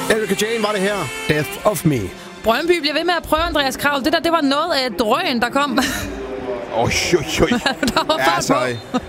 Erika Jane var det her. Death of Me. Brøndby bliver ved med at prøve, Andreas Kravl. Det var noget af et drøn, der kom. Der var fart altså,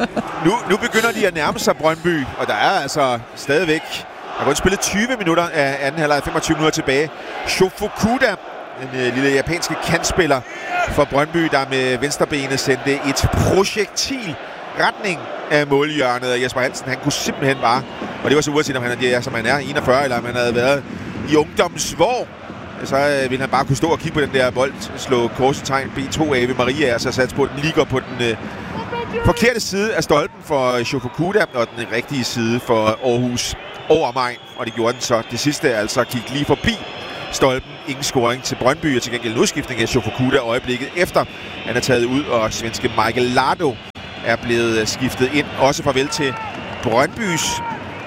nu begynder de at nærme sig Brøndby, og der er altså stadigvæk... Der er kun spillet 20 minutter af anden halvleg, 25 minutter tilbage. Shofukuda, en lille japanske kantspiller for Brøndby, der med venstrebenet sendte et projektil retning af målhjørnet af Jesper Hansen. Han kunne simpelthen bare, og det var så uanset om han er, som han er, 41, eller om han havde været i ungdomsvår, så ville han bare kunne stå og kigge på den der bold, slå korsetegn B2 af ved Maria, og så satse på, at den ligger på den forkerte side af stolpen for Shofukuda, og den rigtige side for Aarhus over mig, og det gjorde den så. Det sidste altså gik lige forbi stolpen. Ingen scoring til Brøndby, og til gengæld en udskiftning af Shofukuda øjeblikket efter. Han er taget ud, og svenske Michael Lardo er blevet skiftet ind. Også farvel til Brøndbys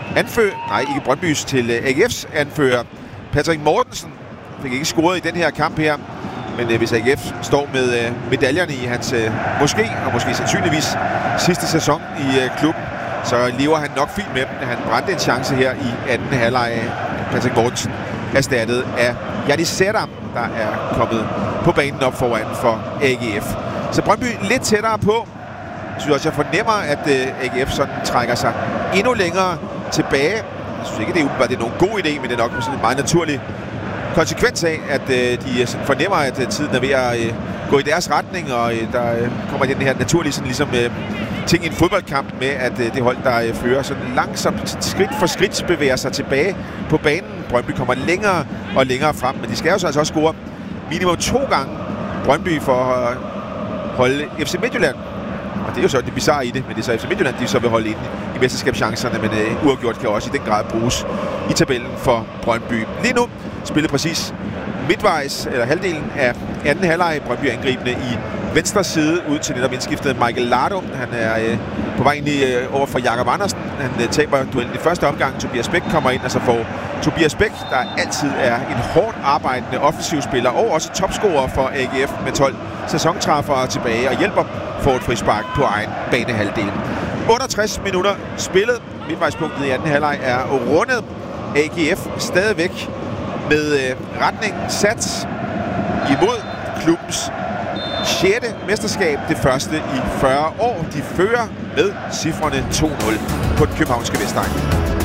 ikke Brøndbys, til AGF's anfører Patrick Mortensen. Fik ikke scoret i den her kamp her, men hvis AGF står med medaljerne i hans måske sandsynligvis sidste sæson i klubben, så lever han nok fint med dem. Han brændte en chance her i anden halvleg af Patrick Mortensen, erstattet af Jadis Sætter, der er kommet på banen op foran for AGF. Så Brøndby lidt tættere på. Jeg synes også, jeg fornemmer, at AGF sådan trækker sig endnu længere tilbage. Jeg synes ikke, det er nogen god idé, men det er nok sådan en meget naturlig konsekvens af, at de sådan fornemmer, at tiden er ved at gå i deres retning, og der kommer den her naturlige sådan ligesom ting i en fodboldkamp med, at det hold, der fører sådan langsomt, skridt for skridt, bevæger sig tilbage på banen. Brøndby kommer længere og længere frem, men de skal jo så altså også score minimum 2 gange Brøndby for at holde FC Midtjylland. Og det er jo så det bizarre i det, men det er så FC Midtjylland, de så vil holde inde i mesterskabschancerne, men uafgjort kan også i den grad bruges i tabellen for Brøndby. Lige nu spillet præcis midtvejs, eller halvdelen af anden halvleg. Brøndby angribende i venstre side ud til netop indskiftet Michael Lardo. Han er på vej ind over for Jakob Andersen. Han taber duellen i første omgang. Tobias Bæk kommer ind, og så får Tobias Bæk, der altid er en hårdt arbejdende offensivspiller og også topscorer for AGF med 12 sæsontræffere tilbage og hjælper for et frispark på egen banehalvdel. 68 minutter spillet. Midtvejspunktet i anden halvleg er rundet. AGF stadigvæk med retningen sat imod klubbens 6. mesterskab, det første i 40 år. De fører med cifrene 2-0 på den københavnske Vestegn.